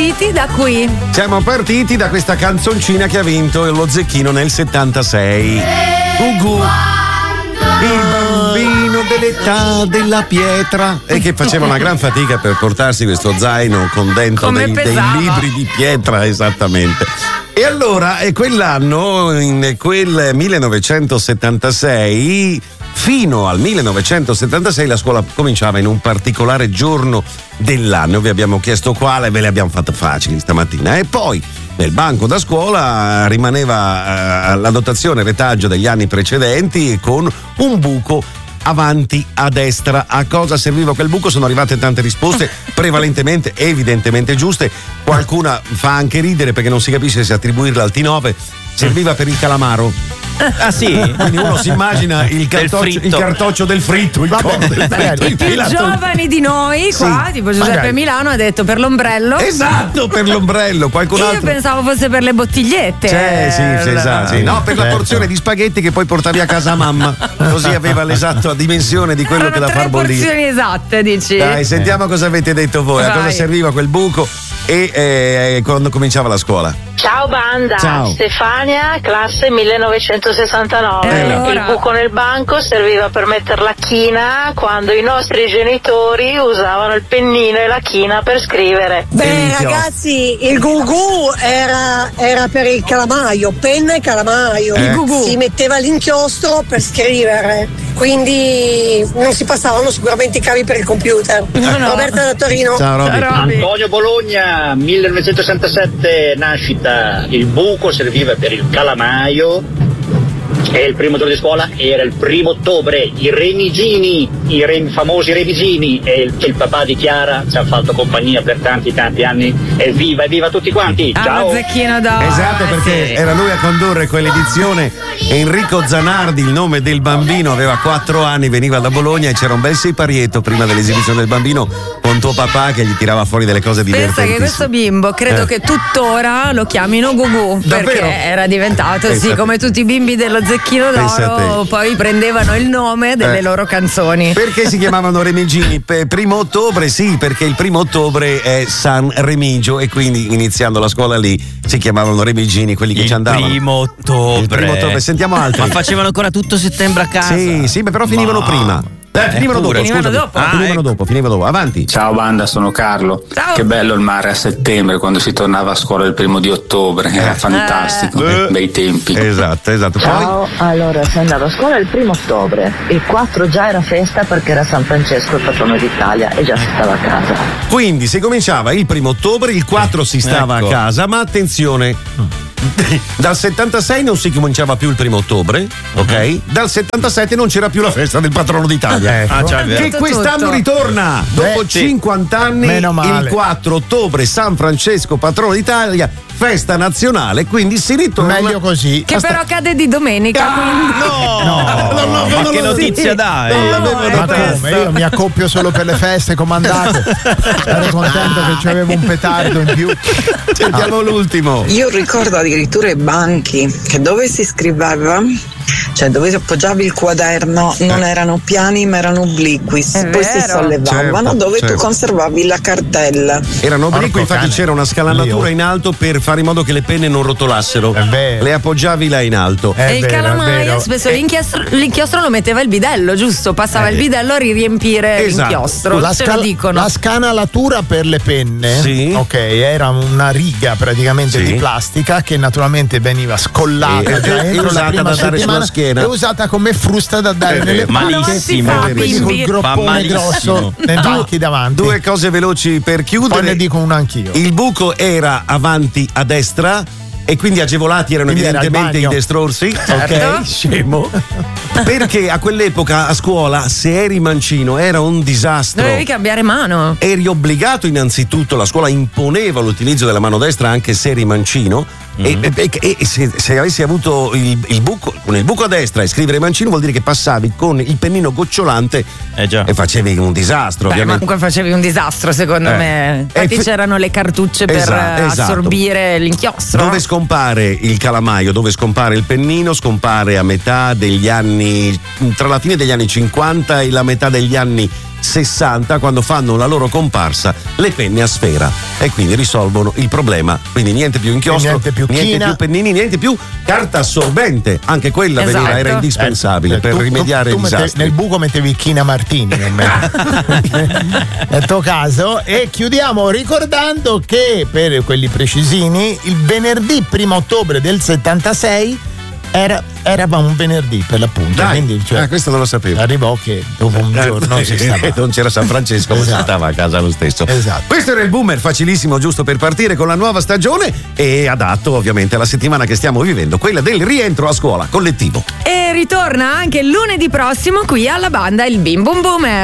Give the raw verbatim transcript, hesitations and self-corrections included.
partiti da qui. Siamo partiti da questa canzoncina che ha vinto lo Zecchino nel settantasei. Gugu, il bambino dell'età della pietra, e che faceva una gran fatica per portarsi questo zaino con dentro dei, dei libri di pietra, esattamente. E allora, è quell'anno, in quel millenovecentosettantasei, fino al millenovecentosettantasei la scuola cominciava in un particolare giorno dell'anno. Vi abbiamo chiesto quale, ve le abbiamo fatte facili stamattina. E poi nel banco da scuola rimaneva eh, la dotazione retaggio degli anni precedenti con un buco avanti a destra. A cosa serviva quel buco? Sono arrivate tante risposte, prevalentemente evidentemente giuste. Qualcuna fa anche ridere perché non si capisce se attribuirla al T nove. Serviva per il calamaro. Ah sì? Quindi uno si immagina il cartoccio, il cartoccio del fritto, il cono del fritto. I più giovani di noi qua, sì, tipo Giuseppe magari. Milano, ha detto per l'ombrello. Esatto, per l'ombrello. Qualcun Io altro pensavo fosse per le bottigliette. Cioè, sì, sì, esatto, sì. No, per certo. La porzione di spaghetti che poi portavi a casa a mamma. Così aveva l'esatta dimensione di quello Erano che da far bollire. Tre porzioni esatte, dici. Dai, sentiamo cosa avete detto voi. Vai. A cosa serviva quel buco e eh, quando cominciava la scuola. Ciao banda, Ciao. Stefania, classe millenovecentosessantanove. Eh, allora. Il buco nel banco serviva per mettere la china quando i nostri genitori usavano il pennino e la china per scrivere. Beh ragazzi, il gugu era, era per il calamaio, penna e calamaio. Eh. Il gugu si metteva l'inchiostro per scrivere, quindi non si passavano sicuramente i cavi per il computer. No, no. Roberta da Torino. Ciao Roby. Antonio Bologna, millenovecentosessantasette nascita. Il buco serviva per il calamaio e il primo giorno di scuola era il primo ottobre. I remigini, i re, famosi remigini e il, il papà di Chiara ci ha fatto compagnia per tanti tanti anni. Evviva, evviva tutti quanti. Ah, ciao. Zecchino d'oro. Esatto, perché sì. era lui a condurre quell'edizione. Enrico Zanardi, il nome del bambino, aveva quattro anni, veniva da Bologna e c'era un bel siparietto prima dell'esibizione del bambino con tuo papà che gli tirava fuori delle cose divertenti. Pensa che questo bimbo credo Eh. che tuttora lo chiamino Gugu. Davvero? Perché era diventato, Pensa sì, te. come tutti i bimbi dello Zecchino Pensa d'oro, te. poi prendevano il nome delle Eh. loro canzoni. Perché si chiamavano Remigini? Per primo ottobre, sì, perché il primo ottobre è San Remigio e quindi iniziando la scuola lì si chiamavano Remigini, quelli che Il ci andavano. primo ottobre. Il primo ottobre, sentiamo altri. Ma facevano ancora tutto settembre a casa. Sì, sì, beh, però finivano Ma- prima. Eh, finivano dopo, pure. Finivano scusami. dopo. Ah, finivano ecco. dopo, finivano dopo. Avanti. Ciao banda, sono Carlo. Ciao. Che bello il mare a settembre quando si tornava a scuola il primo di ottobre, era fantastico, Eh. bei tempi. Esatto, esatto. Poi Ciao, allora si andava a scuola il primo ottobre, il quattro già era festa perché era San Francesco il patrono d'Italia e già si stava a casa. quindi si cominciava il primo ottobre, il quattro si stava Ecco. a casa, ma attenzione. Dal settantasei non si cominciava più il primo ottobre, ok? Dal settantasette non c'era più la festa del patrono d'Italia. Ah, già, è vero. Che Tutto, quest'anno tutto. ritorna dopo Beh, sì. cinquanta anni. Meno male. Il quattro ottobre San Francesco patrono d'Italia, festa nazionale, quindi si ritorna. Meglio così. Che però cade di domenica, quindi. No, No, no, no, ma non che lo notizia sì. dai? Non l'avevo No, Ma notata. come? Io mi accoppio solo per le feste comandate. Ero contento che c'avevo un petardo in più. Sentiamo l'ultimo. Io ricordo addirittura i banchi che dove si scriveva, cioè dove appoggiavi il quaderno, non erano piani ma erano obliqui, È poi si vero. sollevavano, Certo, dove certo. tu conservavi la cartella. Erano obliqui, Porco infatti cane. c'era una scalanatura Io. in alto per fare in modo che le penne non rotolassero. È vero. Le appoggiavi là in alto. È e il vero, è calamaio vero. spesso Eh. l'inchiostro, l'inchiostro lo metteva il bidello, giusto? Passava Eh. il bidello a riempire Esatto. l'inchiostro. La, Ce scal- lo dicono. la scanalatura per le penne, Sì. ok, era una riga praticamente Sì. di plastica che naturalmente veniva scollata E- già e- e entro usata la prima da dare settimana sulla schiena. e usata come frusta da dare È nelle vero. pacche. Malissimo. Non si fa, quelli col bimbi. groppone malissimo. grosso nei banchi davanti. Due cose veloci per chiudere. Poi ne dico una anch'io. Il buco era avanti a destra e quindi agevolati erano Quindi era il evidentemente i bagno. destrorsi, Certo. ok? Scemo. Perché a quell'epoca a scuola, se eri mancino, era un disastro. Dovevi cambiare mano. Eri obbligato innanzitutto, la scuola imponeva l'utilizzo della mano destra anche se eri mancino. E, e- e- e se, se avessi avuto il, il buco con il buco a destra e scrivere mancino vuol dire che passavi con il pennino gocciolante Eh già. e facevi un disastro. Beh, ma ovviamente. comunque facevi un disastro, secondo Eh. me. Infatti Eh, fe- c'erano le cartucce per Esatto, eh, esatto. assorbire l'inchiostro. Dove scompare il calamaio, dove scompare il pennino, scompare a metà degli anni, tra la fine degli anni cinquanta e la metà degli anni sessanta, quando fanno la loro comparsa le penne a sfera e quindi risolvono il problema. Quindi niente più inchiostro, niente più niente china. più pennini, niente più carta assorbente. Anche quella Esatto. veniva, era indispensabile Eh, per tu- rimediare tu ai mette- disastri. nel buco mettevi China Martini nel tuo caso. E chiudiamo ricordando che per quelli precisini il venerdì primo ottobre del settantasei era, era un venerdì per l'appunto. Dai, Quindi, cioè, eh, questo non lo sapevo. arrivò che dopo un giorno si stava. non c'era San Francesco, ma si Esatto. stava a casa lo stesso. Esatto. Questo era il Boomer, facilissimo, giusto per partire con la nuova stagione e adatto ovviamente alla settimana che stiamo vivendo, quella del rientro a scuola collettivo. E ritorna anche lunedì prossimo qui alla banda il Bim Bum Boomer.